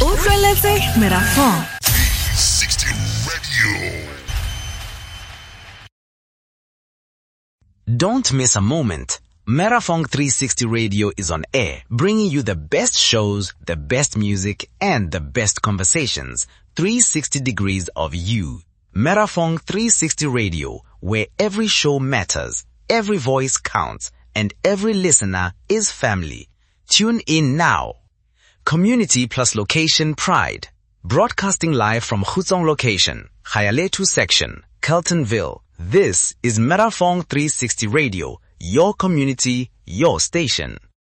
utlweletse Merafong 360 Radio. Don't miss a moment. Merafong 360 Radio is on air, bringing you the best shows, the best music, and the best conversations. 360 degrees of you. Merafong 360 Radio, where every show matters, every voice counts, and every listener is family. Tune in now. Community plus location pride. Broadcasting live from Khutsong location, Khayaletu section, Keltonville. This is Merafong 360 Radio, your community, your station.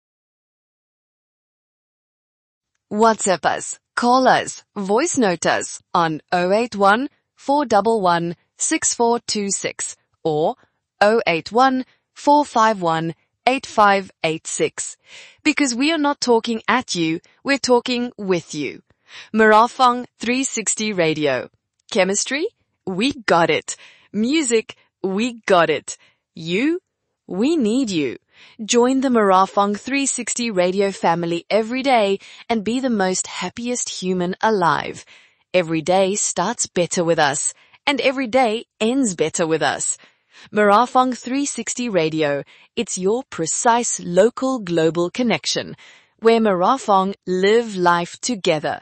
WhatsApp us, call us, voice note us on 081 411 6426 or 081 451 8586. Because we are not talking at you, we're talking with you. Merafong 360 Radio. Chemistry? We got it. Music? We got it. You? We need you. Join the Merafong 360 Radio family every day and be the most happiest human alive. Every day starts better with us, and every day ends better with us. Merafong 360 Radio, it's your precise local global connection, where Merafong live life together.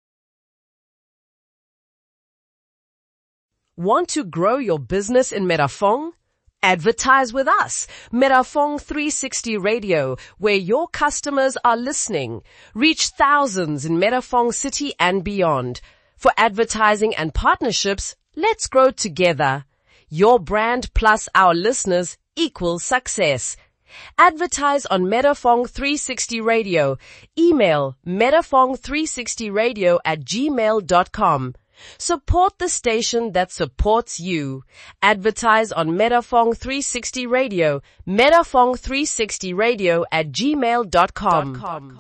Want to grow your business in Merafong? Advertise with us, Merafong 360 Radio, where your customers are listening. Reach thousands in Merafong City and beyond. For advertising and partnerships, let's grow together. Your brand plus our listeners equals success. Advertise on Merafong 360 Radio. Email merafong360radio@gmail.com. Support the station that supports you. Advertise on Merafong 360 Radio. merafong360radio@gmail.com.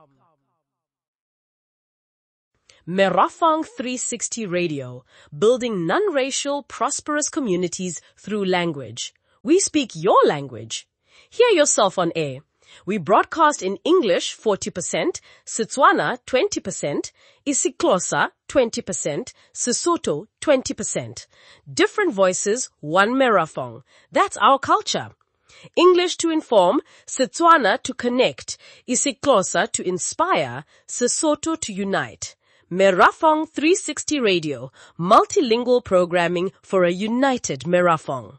Merafong 360 Radio, building non-racial, prosperous communities through language. We speak your language. Hear yourself on air. We broadcast in English 40%, Setswana 20%, isiXhosa 20%, Sesotho 20%. Different voices, one Merafong. That's our culture. English to inform, Setswana to connect, isiXhosa to inspire, Sesotho to unite. Merafong 360 Radio, multilingual programming for a united Merafong.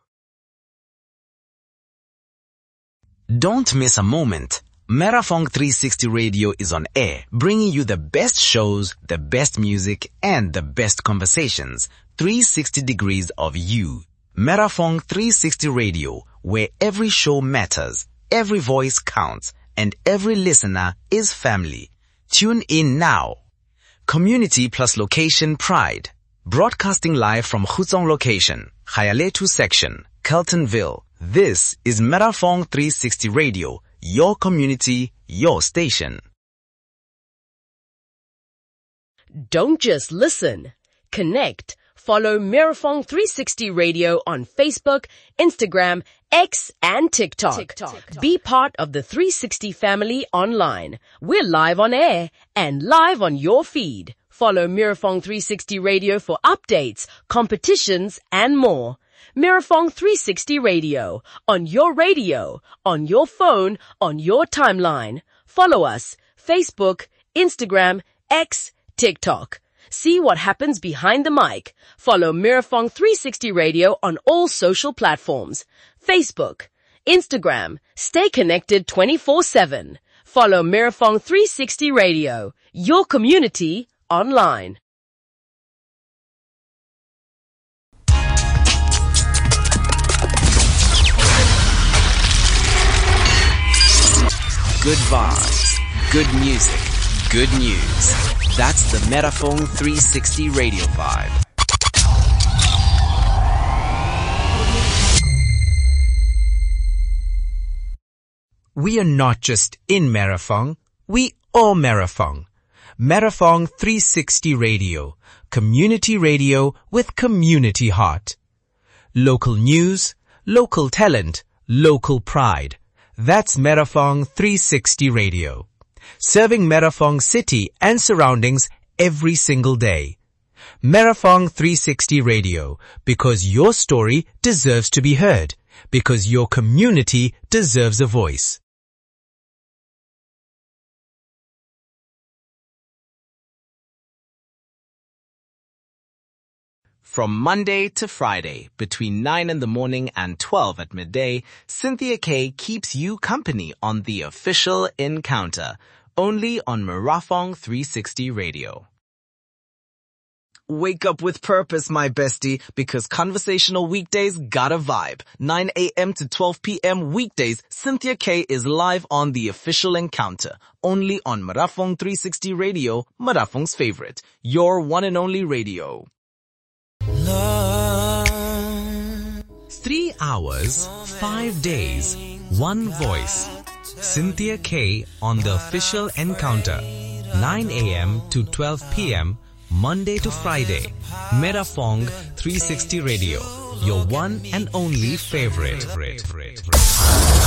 Don't miss a moment. Merafong 360 Radio is on air, bringing you the best shows, the best music, and the best conversations. 360 degrees of you. Merafong 360 Radio, where every show matters, every voice counts, and every listener is family. Tune in now. Community plus location pride. Broadcasting live from Khutsong location, Khayaletu section, Keltonville. This is Merafong 360 Radio, your community, your station. Don't just listen. Connect. Follow Merafong 360 Radio on Facebook, Instagram, X, and TikTok. Be part of the 360 family online. We're live on air and live on your feed. Follow Merafong 360 Radio for updates, competitions, and more. Merafong 360 Radio, on your phone, on your timeline. Follow us, Facebook, Instagram, X, TikTok. See what happens behind the mic. Follow Merafong 360 Radio on all social platforms. Facebook, Instagram. Stay connected 24/7. Follow Merafong 360 Radio, your community online. Good vibes, good music, good news. That's the Merafong 360 Radio vibe. We are not just in Merafong, we are Merafong. Merafong 360 Radio, community radio with community heart. Local news, local talent, local pride. That's Merafong 360 Radio. serving Merafong city and surroundings every single day. Merafong 360 Radio, because your story deserves to be heard, because your community deserves a voice. From Monday to Friday, between 9 in the morning and 12 at midday, Cynthia K keeps you company on the official Encounter, only on Merafong 360 Radio. Wake up with purpose, my bestie, because conversational weekdays got a vibe. 9 a.m. to 12 p.m. weekdays, Cynthia K is live on the official Encounter, only on Merafong 360 Radio, Merafong's favorite, your one and only radio. 3 hours, 5 days, one voice. Cynthia K on the official Encounter, 9 a.m. to 12 p.m. Monday to Friday. Merafong 360 Radio, your one and only favorite.